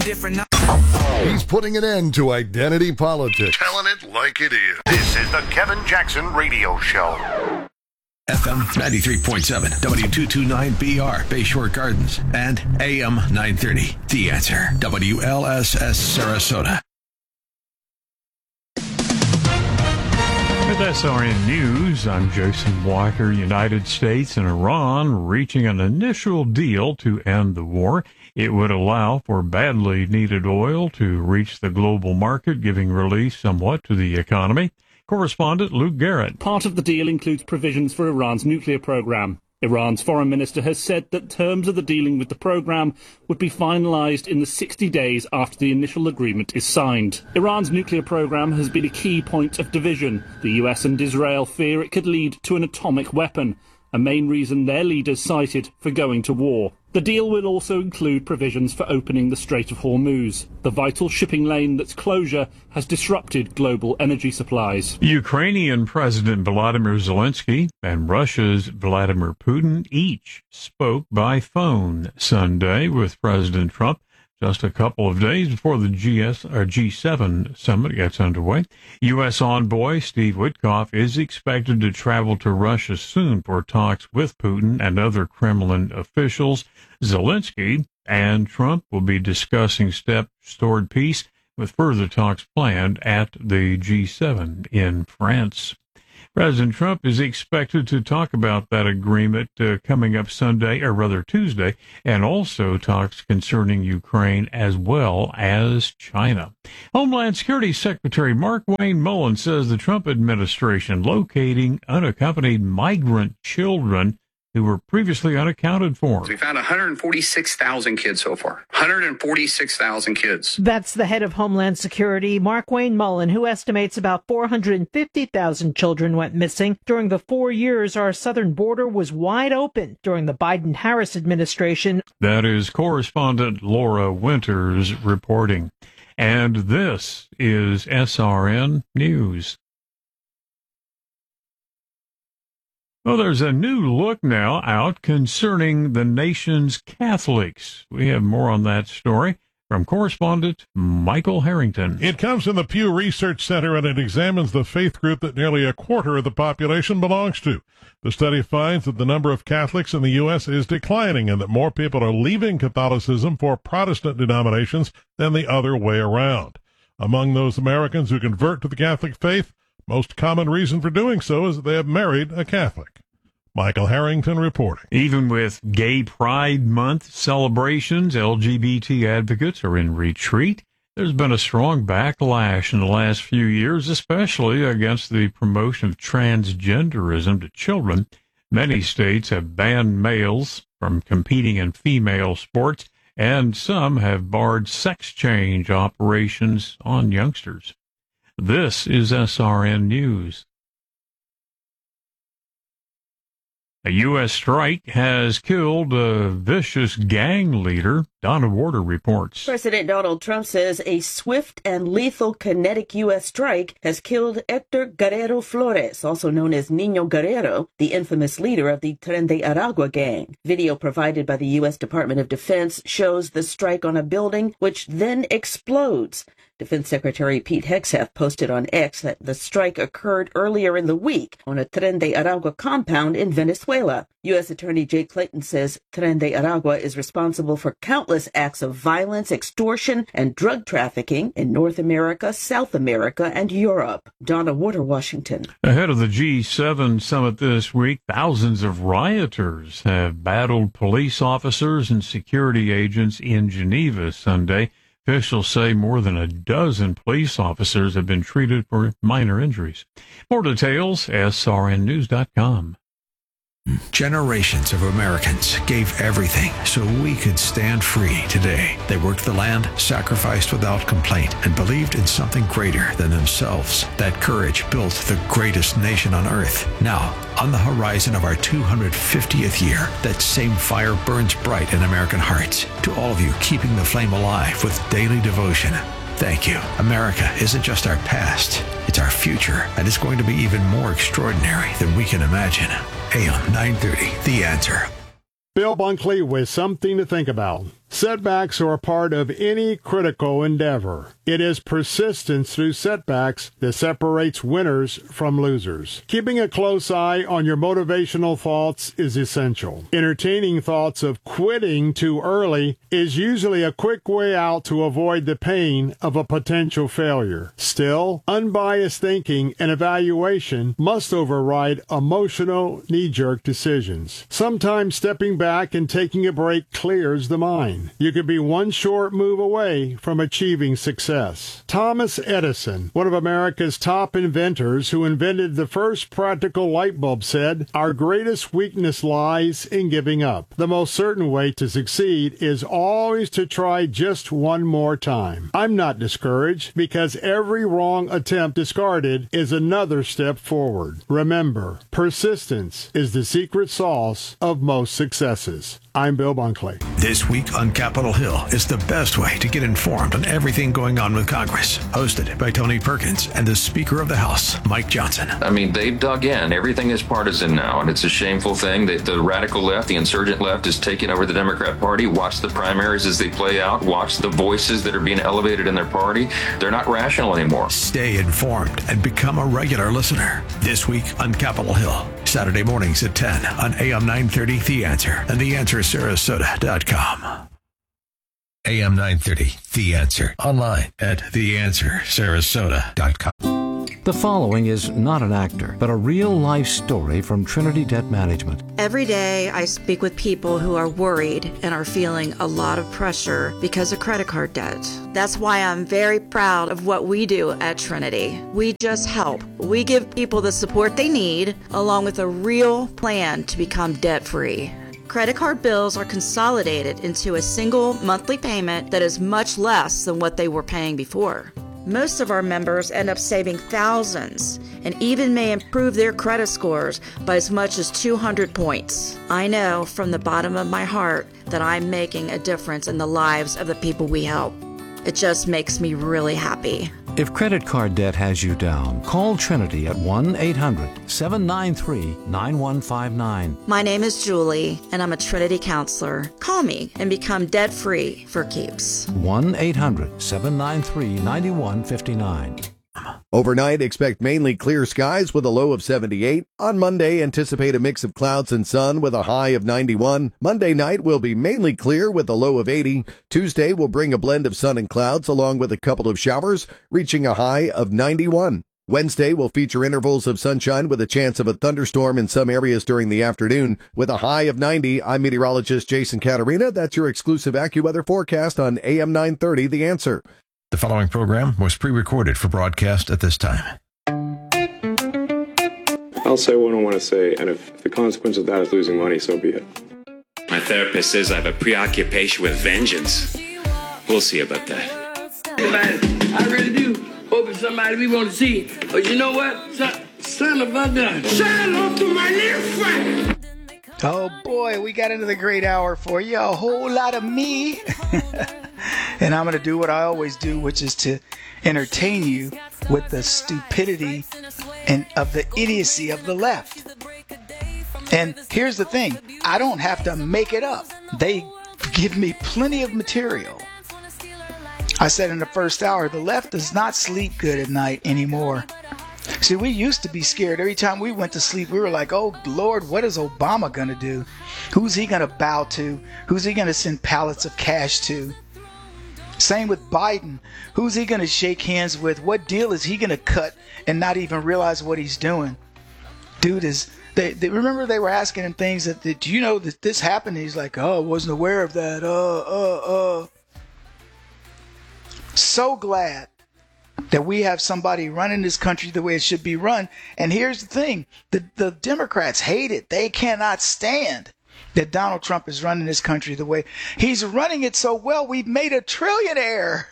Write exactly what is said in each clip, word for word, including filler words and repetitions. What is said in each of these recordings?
Different. He's putting an end to identity politics. Telling it like it is. This is the Kevin Jackson Radio Show. F M ninety-three point seven, W two twenty-nine B R, Bayshore Gardens, and A M nine thirty, The Answer, W L S S Sarasota. With S R N News, I'm Jason Walker. United States and Iran reaching an initial deal to end the war. It would allow for badly needed oil to reach the global market, giving relief somewhat to the economy. Correspondent Luke Garrett. Part of the deal includes provisions for Iran's nuclear program. Iran's foreign minister has said that terms of the dealing with the program would be finalized in the sixty days after the initial agreement is signed. Iran's nuclear program has been a key point of division. The U S and Israel fear it could lead to an atomic weapon, a main reason their leaders cited for going to war. The deal will also include provisions for opening the Strait of Hormuz, the vital shipping lane that's closure has disrupted global energy supplies. Ukrainian President Volodymyr Zelensky and Russia's Vladimir Putin each spoke by phone Sunday with President Trump, just a couple of days before the G S or G seven summit gets underway. U S envoy Steve Witkoff is expected to travel to Russia soon for talks with Putin and other Kremlin officials. Zelensky and Trump will be discussing steps toward peace, with further talks planned at the G seven in France. President Trump is expected to talk about that agreement uh, coming up Sunday, or rather Tuesday, and also talks concerning Ukraine as well as China. Homeland Security Secretary Markwayne Mullin says the Trump administration locating unaccompanied migrant children who were previously unaccounted for. We found one hundred forty-six thousand kids so far. one hundred forty-six thousand kids. That's the head of Homeland Security, Markwayne Mullin, who estimates about four hundred fifty thousand children went missing. During the four years our southern border was wide open during the Biden-Harris administration. That is correspondent Laura Winters reporting. And this is S R N News. Well, there's a new look now out concerning the nation's Catholics. We have more on that story from correspondent Michael Harrington. It comes from the Pew Research Center, and it examines the faith group that nearly a quarter of the population belongs to. The study finds that the number of Catholics in the U S is declining and that more people are leaving Catholicism for Protestant denominations than the other way around. Among those Americans who convert to the Catholic faith, most common reason for doing so is that they have married a Catholic. Michael Harrington reporting. Even with Gay Pride Month celebrations, L G B T advocates are in retreat. There's been a strong backlash in the last few years, especially against the promotion of transgenderism to children. Many states have banned males from competing in female sports, and some have barred sex change operations on youngsters. This is S R N News. A U S strike has killed a vicious gang leader, Donna Warder reports. President Donald Trump says a swift and lethal kinetic U S strike has killed Hector Guerrero Flores, also known as Niño Guerrero, the infamous leader of the Tren de Aragua gang. Video provided by the U S Department of Defense shows the strike on a building, which then explodes. Defense Secretary Pete Hegseth posted on X that the strike occurred earlier in the week on a Tren de Aragua compound in Venezuela. U S Attorney Jay Clayton says Tren de Aragua is responsible for countless acts of violence, extortion, and drug trafficking in North America, South America, and Europe. Donna Warder, Washington. Ahead of the G seven summit this week, thousands of rioters have battled police officers and security agents in Geneva Sunday. Officials say more than a dozen police officers have been treated for minor injuries. More details, S R N news dot com. Generations of Americans gave everything so we could stand free today. They worked the land, sacrificed without complaint, and believed in something greater than themselves. That courage built the greatest nation on earth. Now, on the horizon of our two hundred fiftieth year, that same fire burns bright in American hearts. To all of you keeping the flame alive with daily devotion, thank you. America isn't just our past, it's our future, and it's going to be even more extraordinary than we can imagine. A M nine thirty, The Answer. Bill Bunkley with something to think about. Setbacks are a part of any critical endeavor. It is persistence through setbacks that separates winners from losers. Keeping a close eye on your motivational thoughts is essential. Entertaining thoughts of quitting too early is usually a quick way out to avoid the pain of a potential failure. Still, unbiased thinking and evaluation must override emotional, knee-jerk decisions. Sometimes stepping back and taking a break clears the mind. You could be one short move away from achieving success. Thomas Edison, one of America's top inventors who invented the first practical light bulb, said, "Our greatest weakness lies in giving up. The most certain way to succeed is always to try just one more time." I'm not discouraged because every wrong attempt discarded is another step forward. Remember, persistence is the secret sauce of most successes. I'm Bill Bunkley. This week on Capitol Hill is the best way to get informed on everything going on with Congress. Hosted by Tony Perkins and the Speaker of the House, Mike Johnson. I mean, they've dug in. Everything is partisan now, and it's a shameful thing that the radical left, the insurgent left, is taking over the Democrat Party. Watch the primaries as they play out. Watch the voices that are being elevated in their party. They're not rational anymore. Stay informed and become a regular listener. This week on Capitol Hill, Saturday mornings at ten on A M nine thirty, The Answer, and the answer sarasota dot com. A M nine thirty, The Answer. Online at the answer sarasota dot com. The following is not an actor, but a real-life story from Trinity Debt Management. Every day I speak with people who are worried and are feeling a lot of pressure because of credit card debt. That's why I'm very proud of what we do at Trinity. We just help. We give people the support they need, along with a real plan to become debt-free. Credit card bills are consolidated into a single monthly payment that is much less than what they were paying before. Most of our members end up saving thousands and even may improve their credit scores by as much as two hundred points. I know from the bottom of my heart that I'm making a difference in the lives of the people we help. It just makes me really happy. If credit card debt has you down, call Trinity at one eight hundred seven nine three nine one five nine. My name is Julie, and I'm a Trinity counselor. Call me and become debt-free for keeps. one eight hundred seven nine three nine one five nine. Overnight, expect mainly clear skies with a low of seventy-eight. On Monday, anticipate a mix of clouds and sun with a high of ninety-one. Monday night will be mainly clear with a low of eighty. Tuesday will bring a blend of sun and clouds along with a couple of showers, reaching a high of ninety-one. Wednesday will feature intervals of sunshine with a chance of a thunderstorm in some areas during the afternoon with a high of ninety. I'm meteorologist Jason Catarina. That's your exclusive AccuWeather forecast on A M nine thirty, The Answer. The following program was pre-recorded for broadcast at this time. I'll say what I want to say, and if the consequence of that is losing money, so be it. My therapist says I have a preoccupation with vengeance. We'll see about that. I really do hope it's somebody we want to see. But you know what? Son, son of a gun. Shine off to my little friend. Oh boy, we got into the great hour for you. A whole lot of me. And I'm going to do what I always do, which is to entertain you with the stupidity and of the idiocy of the left. And here's the thing. I don't have to make it up. They give me plenty of material. I said in the first hour, the left does not sleep good at night anymore. See, we used to be scared. Every time we went to sleep, we were like, oh, Lord, what is Obama going to do? Who's he going to bow to? Who's he going to send pallets of cash to? Same with Biden. Who's he going to shake hands with? What deal is he going to cut and not even realize what he's doing? Dude is, they, they remember they were asking him things that, that, do you know that this happened? And he's like, oh, I wasn't aware of that. Uh, uh, uh. So glad that we have somebody running this country the way it should be run. And here's the thing. The, the Democrats hate it. They cannot stand that Donald Trump is running this country the way he's running it so well. We've made a trillionaire.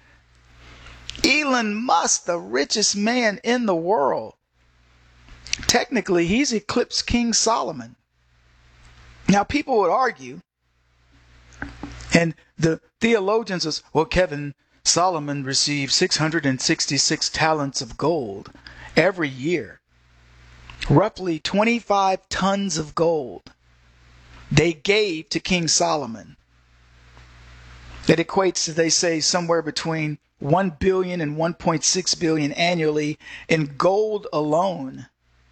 Elon Musk, the richest man in the world. Technically, he's eclipsed King Solomon. Now, people would argue, and the theologians was, well, Kevin, Solomon received six hundred sixty-six talents of gold every year. Roughly twenty-five tons of gold they gave to King Solomon. It equates to, they say, somewhere between one billion and one point six billion annually in gold alone.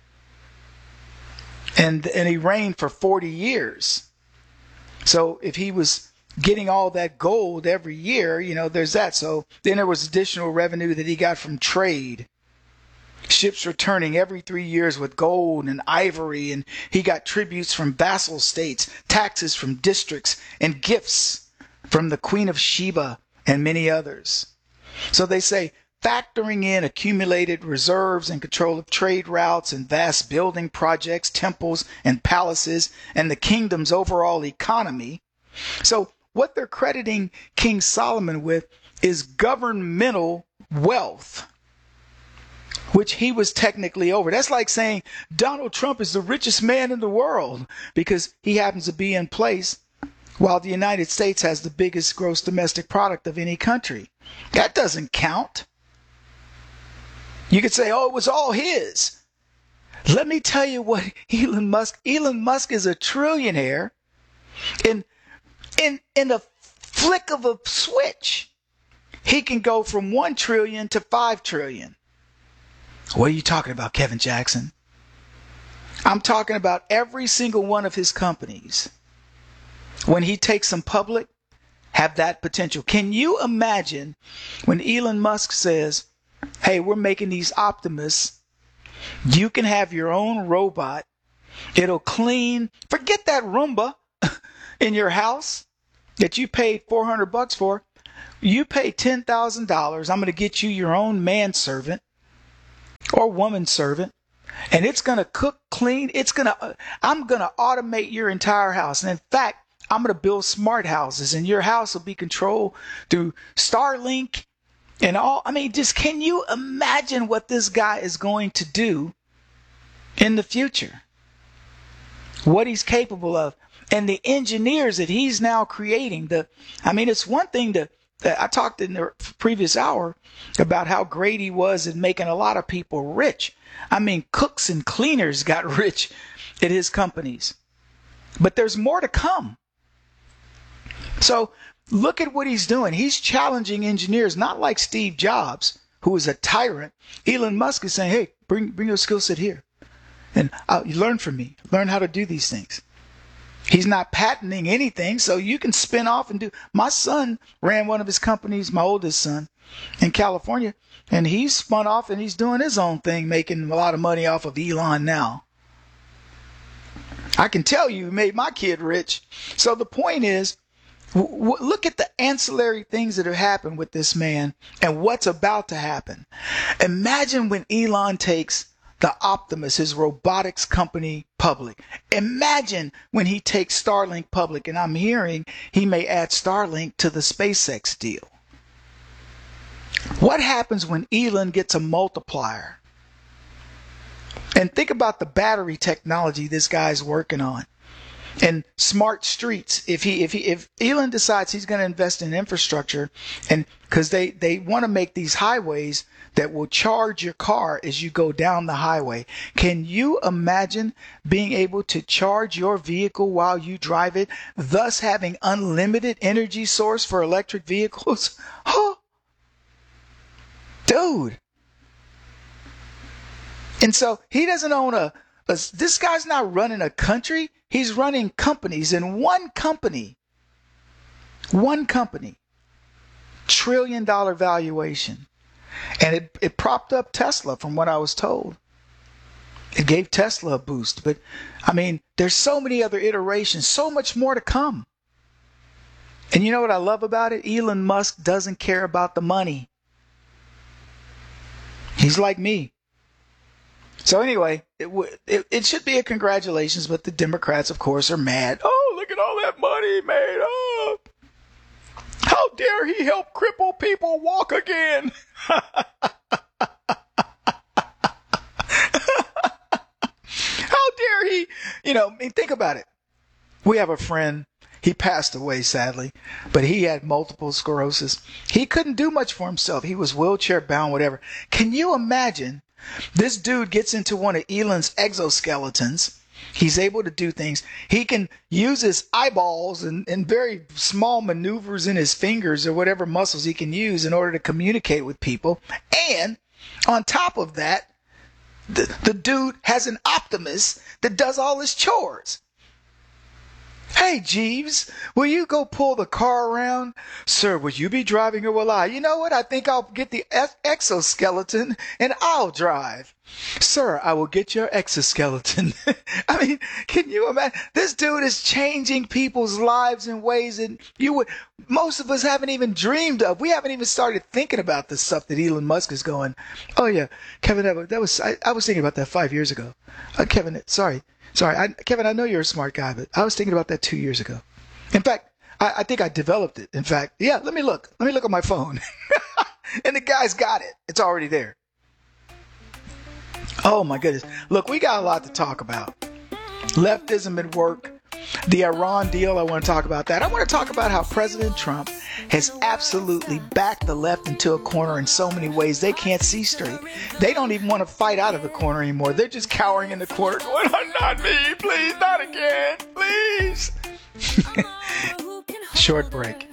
And, and he reigned for forty years. So if he was getting all that gold every year, you know, there's that. So then there was additional revenue that he got from trade. Ships returning every three years with gold and ivory, and he got tributes from vassal states, taxes from districts, and gifts from the Queen of Sheba and many others. So they say, factoring in accumulated reserves and control of trade routes and vast building projects, temples and palaces, and the kingdom's overall economy. So what they're crediting King Solomon with is governmental wealth, which he was technically over. That's like saying Donald Trump is the richest man in the world because he happens to be in place while the United States has the biggest gross domestic product of any country. That doesn't count. You could say, oh, it was all his. Let me tell you what Elon Musk, Elon Musk is a trillionaire in, in, in a flick of a switch. He can go from one trillion to five trillion. What are you talking about, Kevin Jackson? I'm talking about every single one of his companies. When he takes them public, have that potential. Can you imagine when Elon Musk says, hey, we're making these Optimus. You can have your own robot. It'll clean. Forget that Roomba in your house that you paid four hundred bucks for. You pay ten thousand dollars. I'm going to get you your own manservant or woman servant. And it's going to cook, clean. It's going to, I'm going to automate your entire house. And in fact, I'm going to build smart houses, and your house will be controlled through Starlink and all. I mean, just can you imagine what this guy is going to do in the future? What he's capable of. And the engineers that he's now creating. The, I mean, it's one thing to, I talked in the previous hour about how great he was at making a lot of people rich. I mean, cooks and cleaners got rich at his companies. But there's more to come. So look at what he's doing. He's challenging engineers, not like Steve Jobs, who is a tyrant. Elon Musk is saying, hey, bring bring your skill set here. And uh, you learn from me. Learn how to do these things. He's not patenting anything, so you can spin off and do. My son ran one of his companies, my oldest son, in California, and he's spun off and he's doing his own thing, making a lot of money off of Elon now. I can tell you, he made my kid rich. So the point is, w- w- look at the ancillary things that have happened with this man and what's about to happen. Imagine when Elon takes the Optimus, his robotics company, public. Imagine when he takes Starlink public, and I'm hearing he may add Starlink to the SpaceX deal. What happens when Elon gets a multiplier? And think about the battery technology this guy's working on. And smart streets. If he, if he, if Elon decides he's going to invest in infrastructure, and because they, they want to make these highways that will charge your car as you go down the highway. Can you imagine being able to charge your vehicle while you drive it, thus having unlimited energy source for electric vehicles? Huh? Dude. And so he doesn't own a, a, this guy's not running a country. He's running companies, and one company, one company, trillion dollar valuation. And it, it propped up Tesla from what I was told. It gave Tesla a boost. But, I mean, there's so many other iterations, so much more to come. And you know what I love about it? Elon Musk doesn't care about the money. He's like me. So anyway, it, w- it, it should be a congratulations, but the Democrats, of course, are mad. Oh, look at all that money he made up. How dare he help crippled people walk again? How dare he? You know, I mean, think about it. We have a friend. He passed away, sadly, but he had multiple sclerosis. He couldn't do much for himself. He was wheelchair bound, whatever. Can you imagine? This dude gets into one of Elon's exoskeletons He's able to do things. He can use his eyeballs and, and very small maneuvers in his fingers or whatever muscles he can use in order to communicate with people. And on top of that, the, the dude has an Optimus that does all his chores. Hey, Jeeves, will you go pull the car around? Sir, will you be driving or will I? You know what? I think I'll get the ex- exoskeleton and I'll drive. Sir, I will get your exoskeleton. I mean, can you imagine? This dude is changing people's lives in ways that you would, most of us haven't even dreamed of. We haven't even started thinking about the stuff that Elon Musk is going. Oh yeah, Kevin, that was, that was I, I was thinking about that five years ago. Uh, Kevin, sorry. Sorry, I, Kevin, I know you're a smart guy, but I was thinking about that two years ago. In fact, I, I think I developed it. In fact, yeah, let me look. Let me look at my phone. And the guy's got it. It's already there. Oh, my goodness. Look, we got a lot to talk about. Leftism at work. The Iran deal, I want to talk about that. I want to talk about how President Trump has absolutely backed the left into a corner in so many ways they can't see straight. They don't even want to fight out of the corner anymore. They're just cowering in the corner going, oh, not me, please, not again, please. Short break.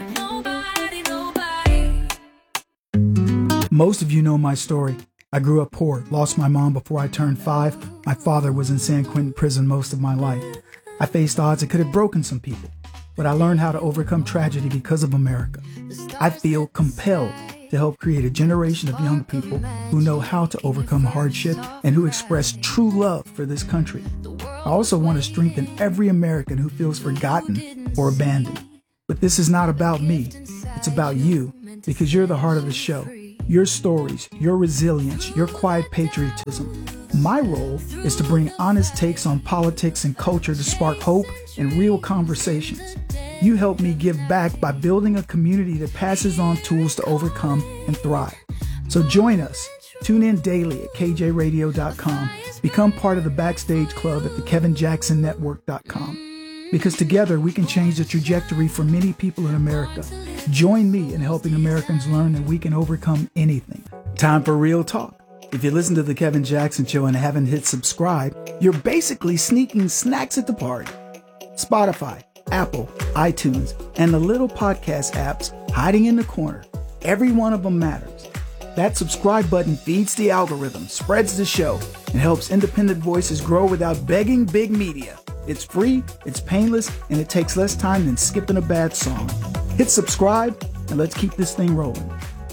Most of you know my story. I grew up poor, lost my mom before I turned five. My father was in San Quentin prison most of my life. I faced odds that could have broken some people, but I learned how to overcome tragedy because of America. I feel compelled to help create a generation of young people who know how to overcome hardship and who express true love for this country. I also want to strengthen every American who feels forgotten or abandoned. But this is not about me. It's about you, because you're the heart of the show. Your stories, your resilience, your quiet patriotism. My role is to bring honest takes on politics and culture to spark hope and real conversations. You help me give back by building a community that passes on tools to overcome and thrive. So join us. Tune in daily at K J radio dot com. Become part of the Backstage Club at the Kevin Jackson Network dot com. Because together we can change the trajectory for many people in America. Join me in helping Americans learn that we can overcome anything. Time for real talk. If you listen to The Kevin Jackson Show and haven't hit subscribe, you're basically sneaking snacks at the party. Spotify, Apple, iTunes, and the little podcast apps hiding in the corner. Every one of them matters. That subscribe button feeds the algorithm, spreads the show, and helps independent voices grow without begging big media. It's free, it's painless, and it takes less time than skipping a bad song. Hit subscribe, and let's keep this thing rolling.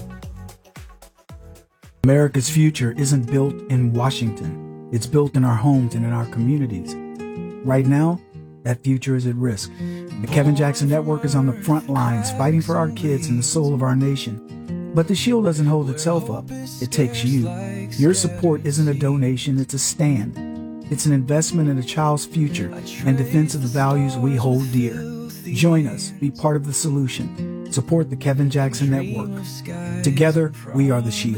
America's future isn't built in Washington. It's built in our homes and in our communities. Right now, that future is at risk. The Kevin Jackson Network is on the front lines fighting for our kids and the soul of our nation. But the shield doesn't hold itself up. It takes you. Your support isn't a donation, it's a stand. It's an investment in a child's future and defense of the values we hold dear. Join us. Be part of the solution. Support the Kevin Jackson Network. Together, we are the shield.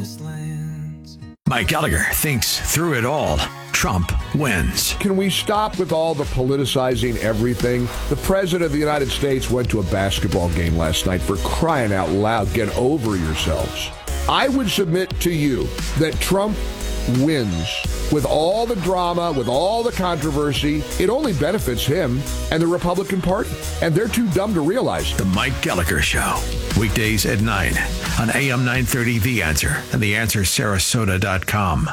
Mike Gallagher thinks through it all, Trump wins. Can we stop with all the politicizing everything? The President of the United States went to a basketball game last night. For crying out loud, get over yourselves. I would submit to you that Trump wins. With all the drama, with all the controversy, it only benefits him and the Republican Party. And they're too dumb to realize. The Mike Gallagher Show. Weekdays at nine on A M nine thirty The Answer and the answer sarasota dot com.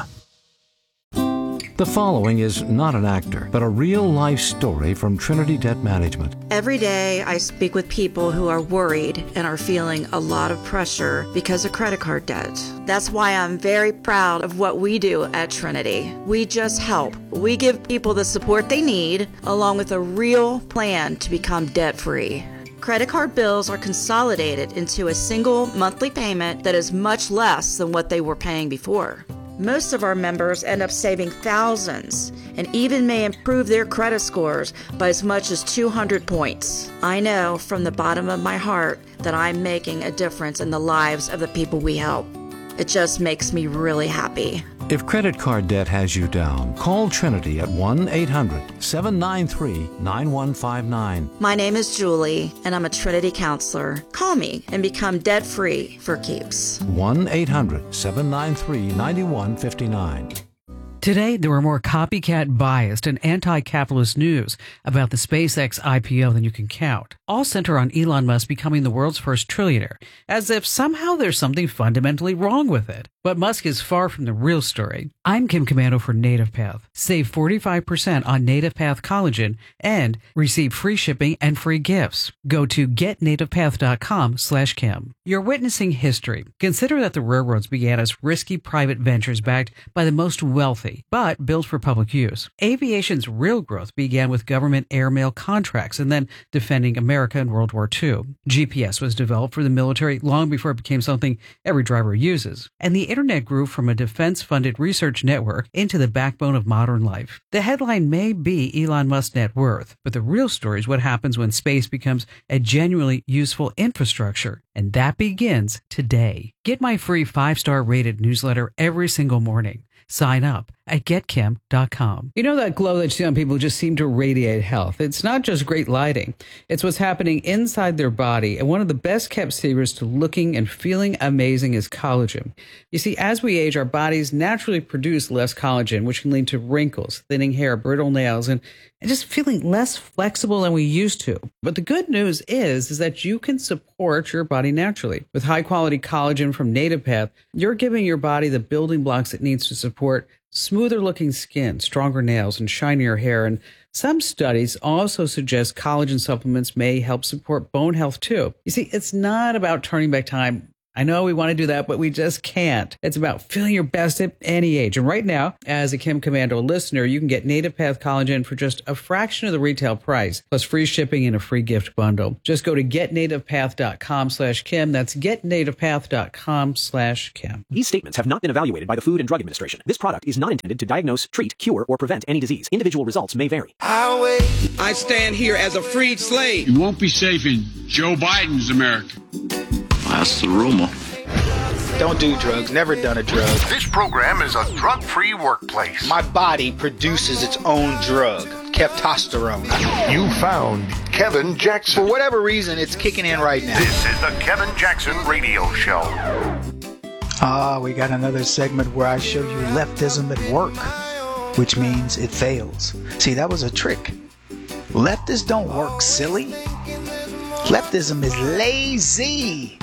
The following is not an actor, but a real-life story from Trinity Debt Management. Every day, I speak with people who are worried and are feeling a lot of pressure because of credit card debt. That's why I'm very proud of what we do at Trinity. We just help. We give people the support they need, along with a real plan to become debt-free. Credit card bills are consolidated into a single monthly payment that is much less than what they were paying before. Most of our members end up saving thousands and even may improve their credit scores by as much as two hundred points. I know from the bottom of my heart that I'm making a difference in the lives of the people we help. It just makes me really happy. If credit card debt has you down, call Trinity at one eight hundred seven nine three nine one five nine. My name is Julie, and I'm a Trinity counselor. Call me and become debt-free for keeps. one eight hundred seven nine three nine one five nine. Today, there are more copycat biased and anti-capitalist news about the SpaceX I P O than you can count. All center on Elon Musk becoming the world's first trillionaire, as if somehow there's something fundamentally wrong with it. But Musk is far from the real story. I'm Kim Commando for NativePath. Save forty-five percent on NativePath collagen and receive free shipping and free gifts. Go to getnativepath.com slash Kim. You're witnessing history. Consider that the railroads began as risky private ventures backed by the most wealthy, but built for public use. Aviation's real growth began with government airmail contracts and then defending America in World War Two. G P S was developed for the military long before it became something every driver uses. And the internet grew from a defense-funded research network into the backbone of modern life. The headline may be Elon Musk's net worth, but the real story is what happens when space becomes a genuinely useful infrastructure. And that begins today. Get my free five-star rated newsletter every single morning. Sign up at get kim dot com. You know that glow that you see on people who just seem to radiate health? It's not just great lighting. It's what's happening inside their body. And one of the best kept secrets to looking and feeling amazing is collagen. You see, as we age, our bodies naturally produce less collagen, which can lead to wrinkles, thinning hair, brittle nails, and, and just feeling less flexible than we used to. But the good news is, is that you can support your body naturally. With high-quality collagen from NativePath, you're giving your body the building blocks it needs to support smoother looking skin, stronger nails, and shinier hair. And some studies also suggest collagen supplements may help support bone health too. You see, it's not about turning back time. I know we want to do that, but we just can't. It's about feeling your best at any age. And right now, as a Kim Commando listener, you can get NativePath collagen for just a fraction of the retail price, plus free shipping and a free gift bundle. Just go to getnativepath.com slash Kim. That's getnativepath.com slash Kim. These statements have not been evaluated by the Food and Drug Administration. This product is not intended to diagnose, treat, cure, or prevent any disease. Individual results may vary. I stand here as a freed slave. You won't be safe in Joe Biden's America. That's the rumor. Don't do drugs. Never done a drug. This program is a drug-free workplace. My body produces its own drug, testosterone. You found Kevin Jackson. For whatever reason, it's kicking in right now. This is the Kevin Jackson Radio Show. Ah, we got another segment where I show you leftism at work, which means it fails. See, that was a trick. Leftists don't work, silly. Leftism is lazy.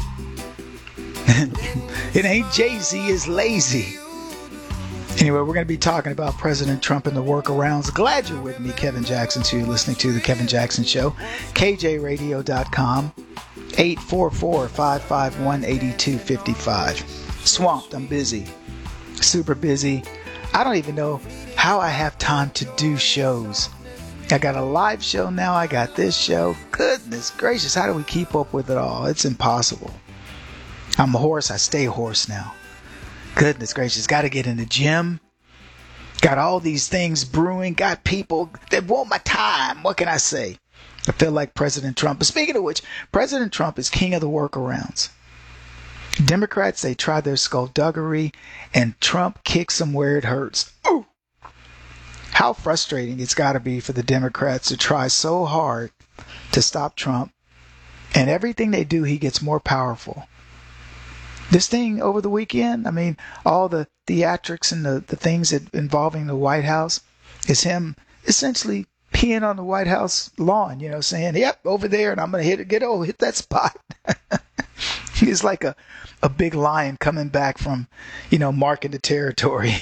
It ain't Jay-Z, it's lazy. Anyway, we're going to be talking about President Trump and the workarounds. Glad you're with me, Kevin Jackson, so you're listening to The Kevin Jackson Show. K J radio dot com, eight four four, five five one, eight two five five. Swamped, I'm busy. Super busy. I don't even know how I have time to do shows. I got a live show now. I got this show. Goodness gracious, how do we keep up with it all? It's impossible. I'm a horse. I stay a horse now. Goodness gracious. Got to get in the gym. Got all these things brewing. Got people that want my time. What can I say? I feel like President Trump. But speaking of which, President Trump is king of the workarounds. Democrats, they try their skullduggery, and Trump kicks them where it hurts. Ooh! How frustrating it's got to be for the Democrats to try so hard to stop Trump, and everything they do, he gets more powerful. This thing over the weekend, I mean, all the theatrics and the, the things that involving the White House is him essentially peeing on the White House lawn, you know, saying, yep, over there, and I'm going to hit it, get oh, hit that spot. He's like a, a big lion coming back from, you know, marking the territory.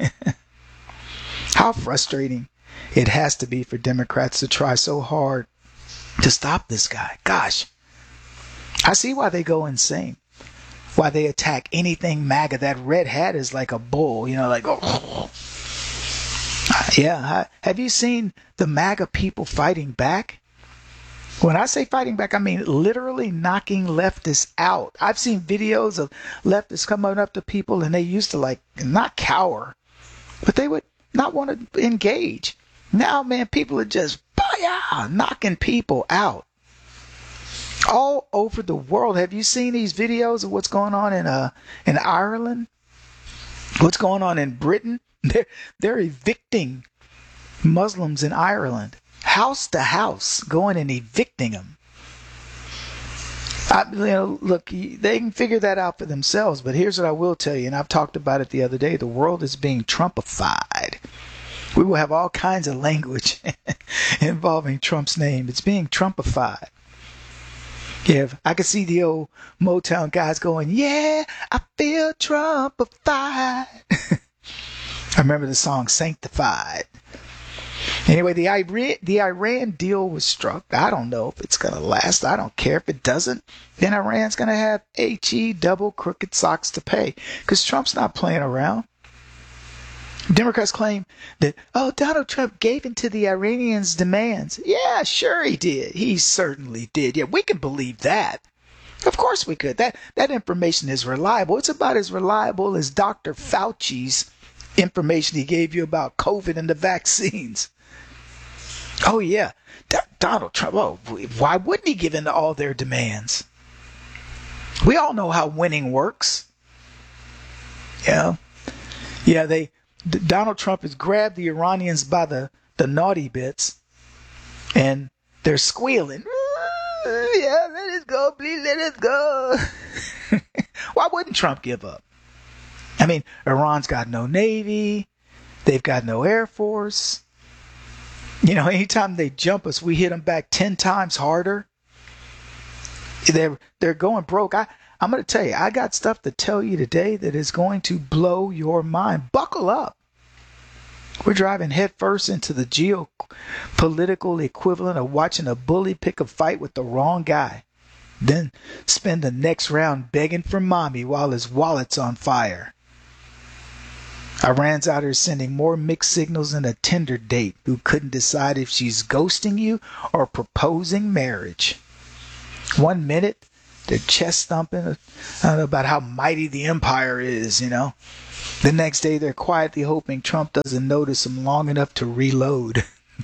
How frustrating it has to be for Democrats to try so hard to stop this guy. Gosh, I see why they go insane. Why they attack anything MAGA. That red hat is like a bull, you know, like, oh. Yeah. Have you seen the MAGA people fighting back? When I say fighting back, I mean literally knocking leftists out. I've seen videos of leftists coming up to people and they used to like not cower, but they would not want to engage. Now, man, people are just bah, knocking people out. All over the world. Have you seen these videos of what's going on in uh in Ireland? What's going on in Britain? They're they're evicting Muslims in Ireland, house to house, going and evicting them. I, you know, look, they can figure that out for themselves. But here's what I will tell you, and I've talked about it the other day. The world is being Trumpified. We will have all kinds of language involving Trump's name. It's being Trumpified. Yeah, I could see the old Motown guys going, yeah, I feel Trumpified. I remember the song Sanctified. Anyway, the Iran, the Iran deal was struck. I don't know if it's going to last. I don't care if it doesn't. Then Iran's going to have HE double crooked socks to pay because Trump's not playing around. Democrats claim that, oh, Donald Trump gave in to the Iranians' demands. Yeah, sure he did. He certainly did. Yeah, we can believe that. Of course we could. That that information is reliable. It's about as reliable as Doctor Fauci's information he gave you about COVID and the vaccines. Oh, yeah. D- Donald Trump, oh, why wouldn't he give in to all their demands? We all know how winning works. Yeah. Yeah, they... Donald Trump has grabbed the Iranians by the, the naughty bits, and they're squealing. Yeah, let us go, please let us go. Why wouldn't Trump give up? I mean, Iran's got no navy. They've got no air force. You know, anytime they jump us, we hit them back ten times harder. They're, they're going broke. I, I'm going to tell you, I got stuff to tell you today that is going to blow your mind. Buckle up. We're driving headfirst into the geopolitical equivalent of watching a bully pick a fight with the wrong guy, then spend the next round begging for mommy while his wallet's on fire. Iran's out here sending more mixed signals than a Tinder date who couldn't decide if she's ghosting you or proposing marriage. One minute, they're chest thumping I don't know, about how mighty the empire is, you know. The next day, they're quietly hoping Trump doesn't notice them long enough to reload.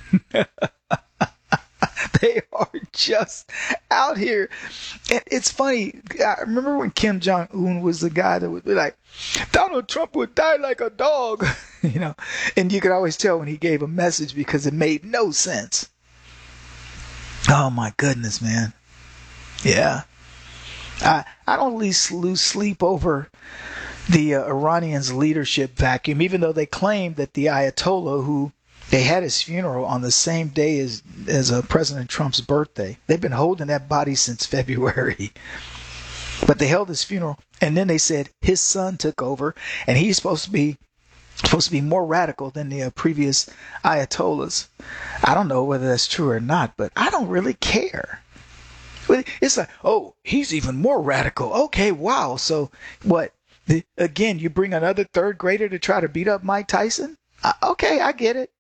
They are just out here. And it's funny. I remember when Kim Jong-un was the guy that would be like, Donald Trump would die like a dog, you know. And you could always tell when he gave a message because it made no sense. Oh, my goodness, man. Yeah. I, I don't lose, lose sleep over the uh, Iranians' leadership vacuum, even though they claim that the Ayatollah, who they had his funeral on the same day as, as uh, President Trump's birthday. They've been holding that body since February. But they held his funeral, and then they said his son took over, and he's supposed to be supposed to be more radical than the uh, previous Ayatollahs. I don't know whether that's true or not, but I don't really care. It's like, oh, he's even more radical. Okay, wow. So what? The, again, you bring another third grader to try to beat up Mike Tyson? Uh, okay, I get it.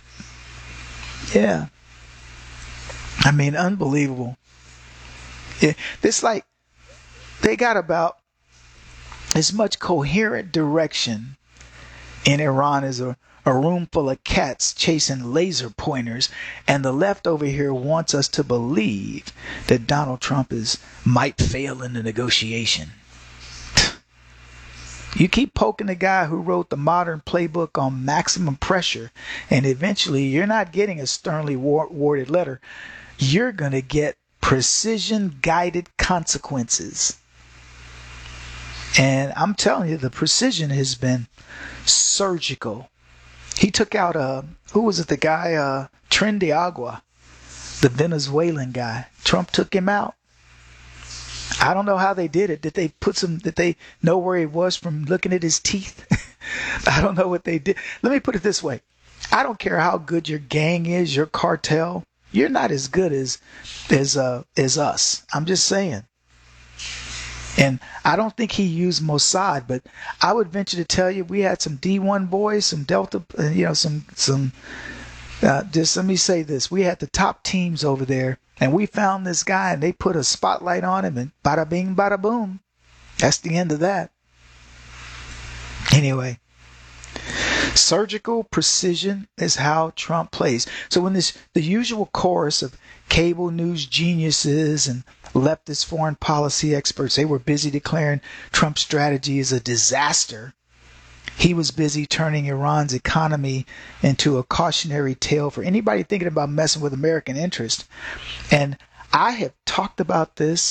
Yeah. I mean, unbelievable. Yeah, it's like they got about as much coherent direction in Iran as a, a room full of cats chasing laser pointers, and the left over here wants us to believe that Donald Trump is might fail in the negotiation. You keep poking the guy who wrote the modern playbook on maximum pressure, and eventually you're not getting a sternly worded letter. You're going to get precision-guided consequences. And I'm telling you, the precision has been surgical. He took out, uh, who was it, the guy, uh, Tren de Agua, the Venezuelan guy. Trump took him out. I don't know how they did it. Did they put some, did they know where he was from looking at his teeth? I don't know what they did. Let me put it this way. I don't care how good your gang is, your cartel. You're not as good as, as, uh, as us. I'm just saying. And I don't think he used Mossad, but I would venture to tell you we had some D one boys, some Delta, you know, some, some, uh, just let me say this. We had the top teams over there, and we found this guy, and they put a spotlight on him, and bada bing, bada boom. That's the end of that. Anyway, surgical precision is how Trump plays. So when this, the usual chorus of cable news geniuses and leftist foreign policy experts, they were busy declaring Trump's strategy is a disaster, he was busy turning Iran's economy into a cautionary tale for anybody thinking about messing with American interest. And I have talked about this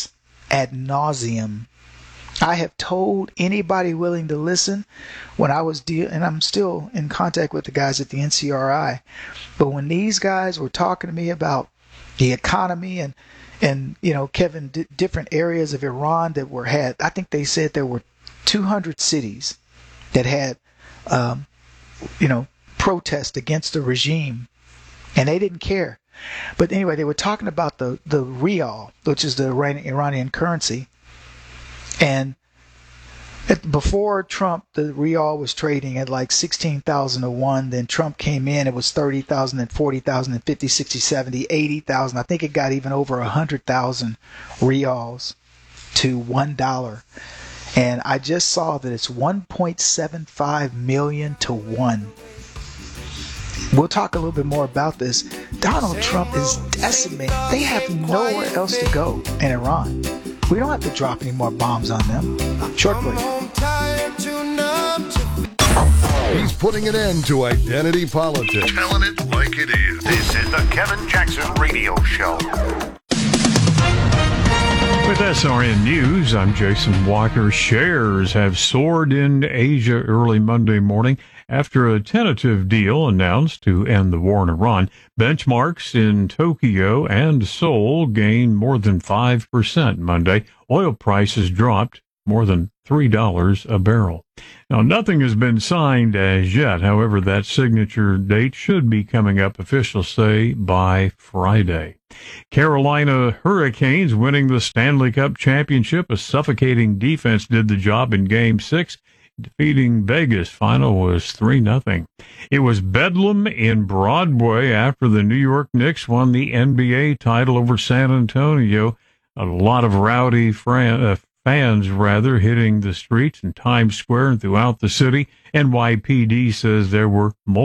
ad nauseum. I have told anybody willing to listen when I was deal, and I'm still in contact with the guys at the N C R I. But when these guys were talking to me about the economy and and you know, Kevin, d- different areas of Iran that were had, I think they said there were two hundred cities that had, um, you know, protest against the regime, and they didn't care. But anyway, they were talking about the the rial, which is the Iranian currency. And at, before Trump, the rial was trading at like sixteen thousand to one. Then Trump came in, it was thirty thousand, then forty thousand, then fifty, sixty, seventy, eighty thousand. I think it got even over one hundred thousand rials to one dollar. And I just saw that it's one point seven five million to one. We'll talk a little bit more about this. Donald Trump is decimated. They have nowhere else to go in Iran. We don't have to drop any more bombs on them. Short break. He's putting an end to identity politics. Telling it like it is. This is the Kevin Jackson Radio Show. With S R N News, I'm Jason Walker. Shares have soared in Asia early Monday morning after a tentative deal announced to end the war in Iran. Benchmarks in Tokyo and Seoul gained more than five percent Monday. Oil prices dropped more than three dollars a barrel. Now, nothing has been signed as yet. However, that signature date should be coming up, officials say, by Friday. Carolina Hurricanes winning the Stanley Cup championship. A suffocating defense did the job in Game six. Defeating Vegas. Final was three nothing. It was bedlam in Broadway after the New York Knicks won the N B A title over San Antonio. A lot of rowdy fran- uh, fans, rather, hitting the streets in Times Square and throughout the city. N Y P D says there were multiple